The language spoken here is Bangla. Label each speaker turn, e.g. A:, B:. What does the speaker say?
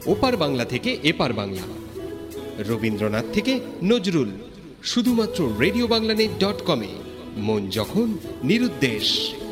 A: ওপার বাংলা থেকে এপার বাংলা, রবীন্দ্রনাথ থেকে নজরুল, শুধুমাত্র রেডিও বাংলানেট.কমে। মন যখন নিরুদ্দেশ।